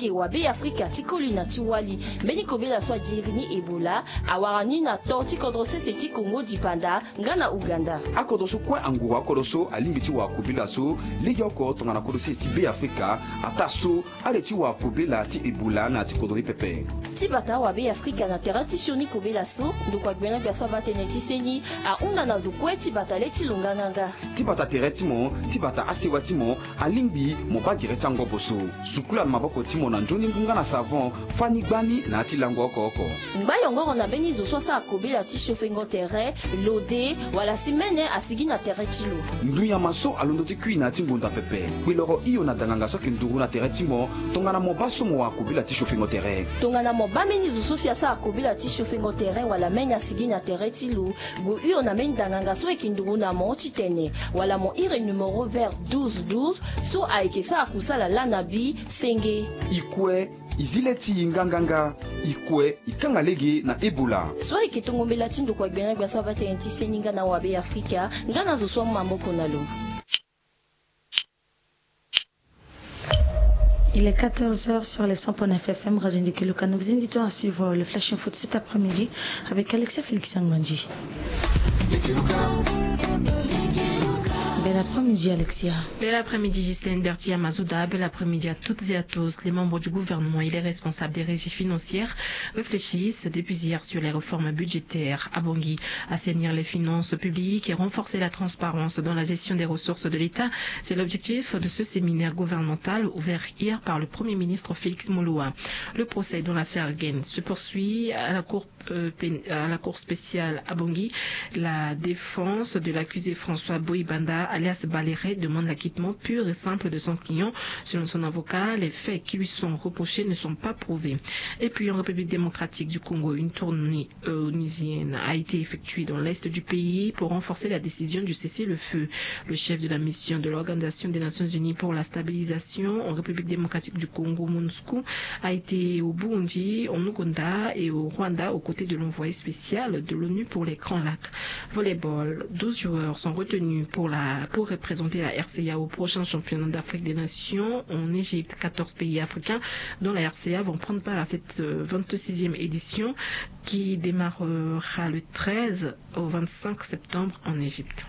ndenge wa be Afrika tikoli na tiwali mbeni kobela swa dirini Ebola awarani na torti kodrose seti Congo dipanda ngana Uganda akodoso kwa angura akodoso alimbiti wa kobela so ligoko tongana kodose ti be Afrika ataso aleti wa kobela ti Ebola na ti kodori pepe ti bata wa be Afrika na terati sioni kobela so ndokwa gbena biaswa bateneti seni a unda na zokwe ti bata leti lunganganga ti bata tereti mo ti bata asewa ti mo alimbi mo bagire tango boso sukula maboko ti mo na njoni ngunga na savon fani gbani na ti lango oko ngba yongoro na beni zo sosa kobela ti chauffengo terre lode wala simene asigi na terre tilo nduya maso alondo ti kui na ti ngonda pepe kwiloro iyo na danganga soki nduru na terre ti mo tongana mo baso mo wa kobela ti chauffengo terre tongana mo bameni zo sosia sa kobela ti chauffengo terre wala menya asigi na terre tilo go iyo na meni danganga so ekinduru na mo ti tene wala mo ire numéro vert 1212 so aikesa akusala lanabi senge ikwe izileti nganganga ikwe ikangalege na Ebola so iketongombela ti ndoko gbena biaswa bateneti seni ngana wa be Afrika ngana zo swa mamboko na lo. Il est 14h sur les 100.9 FM, Radio Ndikiluka. Nous vous invitons à suivre le Flash Info de cet après-midi avec Alexia Félix Angmanji. Bel après-midi, Alexia. Bel après-midi, Ghislaine Berti Amazouda. Bel après-midi à toutes et à tous. Les membres du gouvernement et les responsables des régies financières réfléchissent depuis hier sur les réformes budgétaires à Bangui, assainir les finances publiques et renforcer la transparence dans la gestion des ressources de l'État. C'est l'objectif de ce séminaire gouvernemental ouvert hier par le Premier ministre Félix Moloua. Le procès dans l'affaire Gain se poursuit à la cour spéciale à Bangui. La défense de l'accusé François Boibanda alias Baléré demande l'acquittement pur et simple de son client. Selon son avocat, les faits qui lui sont reprochés ne sont pas prouvés. Et puis en République démocratique du Congo, une tournée onusienne a été effectuée dans l'est du pays pour renforcer la décision du cessez-le-feu. Le chef de la mission de l'Organisation des Nations Unies pour la stabilisation en République démocratique du Congo, MONUSCO, a été au Burundi, en Ouganda et au Rwanda aux côtés de l'envoyé spécial de l'ONU pour les Grands Lacs. Volleyball, 12 joueurs sont retenus pour représenter la RCA au prochain championnat d'Afrique des Nations en Égypte. 14 pays africains dont la RCA vont prendre part à cette 26e édition qui démarrera le 13 au 25 septembre en Égypte.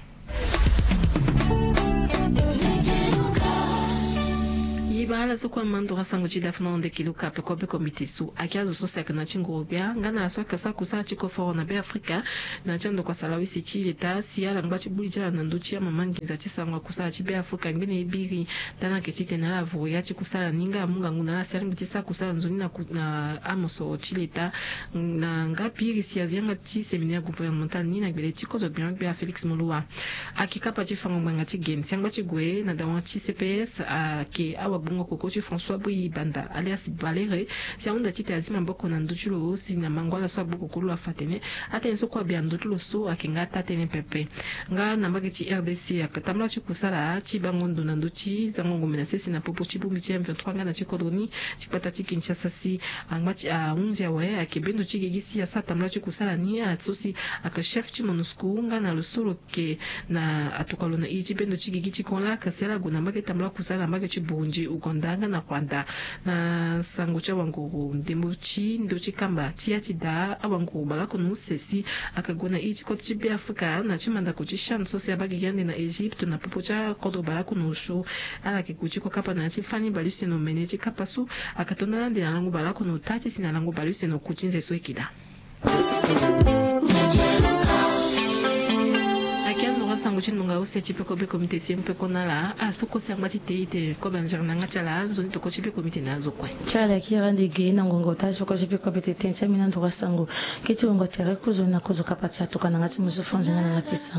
Ibala so kwa mando rasango chida funa onde kiluka pe kobe komite su akiazo so seka na chingobia ngana la soka sa kusa chiko foro na be Afrika na chando kwa salawisi chi leta siala ngbachi buli jala na ndochi ya mamanginza chisangwa kusa chi be Afrika ngene ibiri dana ketite na lavu ya chi kusala ninga munga nguna la siala ngitisa kusala nzoni na amoso chi leta na ngapiri siazianga chi seminaire gouvernemental ni na gbele chi kozo bien be Félix Moloua akikapa chi fango nganga chi gen siangba chi gwe na dawa chi CPS ke awa bungo kokochi François Boibanda alias Baléré si aunda chite azima mboko na nduchulo si na mangwala so boko kulu afatene atenso kwa bia nduchulo so akinga tatene pepe nga na mbaki RDC akatamla chikusala chibangondo na nduchi zangongo menasesi na popo chibumi cha M23 nga na chikodoni chipata Kinshasa si angmachi unja we akibendo chigigisi ya satamla chikusala ni atsosi akachef chi MONUSCO nga na lusolo ke na atukalona ichibendo chigigichi konla kasela guna mbaki tamla kusala mbaki chibunji Uganda na Rwanda na sango cha wanguru ndemuchi ndochi kamba tiati da awanguru balako nusesi akagona ichi kochi be Afrika na chimanda kuchi shanso se abagi yande na Egypte na popocha kodo balako nusho ala kikuchi ko kapa na chifani baluse no meneji kapasu akatona ndi na lango balako no tati sina lango baluse no kuchinze so ikida sango chinunga usia chipeko be komite siempe konala asoko siangma chiteite ko banjana ngachala zoni peko chipe komite nazo kwa chala kirande ge na ngongo taji peko chipe komite tensa mina ndo sango kiti ngongo tere kuzo na kuzo kapatsa to kana ngati muzo fonze na ngati